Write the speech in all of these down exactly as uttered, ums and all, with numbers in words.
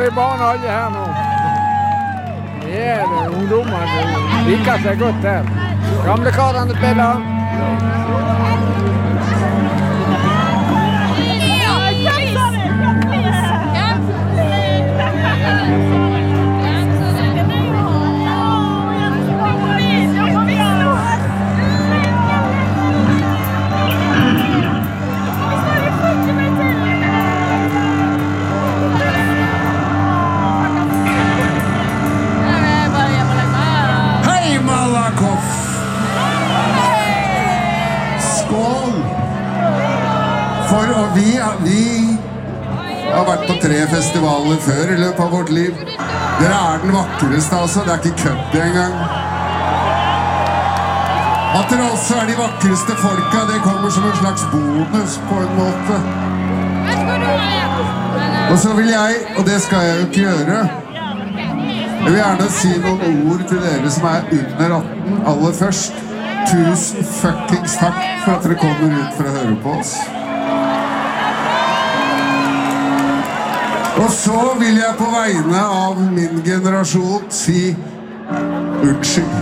i barnehage her nå. Det er det ungdommer som liker seg godt der. Gamle karene spiller. For, og vi, vi har vært på tre festivaler før i løpet av vårt liv. Dere er den vakreste, altså. Det er ikke kødd engang. At dere også er de vakreste folka, det kommer som en slags bonus på en måte. Og så vil jeg, og det skal jeg jo ikke gjøre, jeg vil gjerne si noen ord til dere som er under atten, aller først. Tusen fuckings takk for at dere kommer ut for å høre på oss. Og så vil jeg på vegne av min generasjon si unnskyld.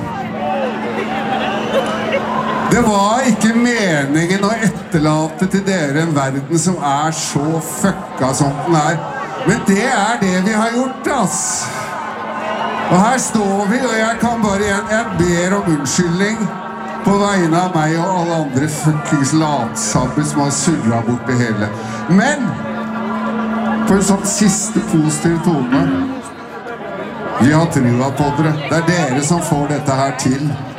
Det var ikke meningen å etterlate til dere en verden som er så fucka som den er. Men det er det vi har gjort, ass. Og her står vi, og jeg kan bare igjen, jeg ber om unnskyldning på vegne av meg og alle andre fuckings latsabber som har surret bort det hele. Men for en sånn siste positiv tone, vi har trua på dere. Det er dere som får dette her til.